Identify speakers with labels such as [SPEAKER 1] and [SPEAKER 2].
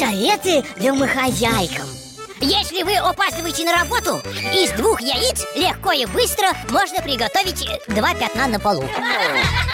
[SPEAKER 1] Советы домохозяйкам. Если вы опаздываете на работу, из 2 яиц легко и быстро можно приготовить 2 пятна на полу.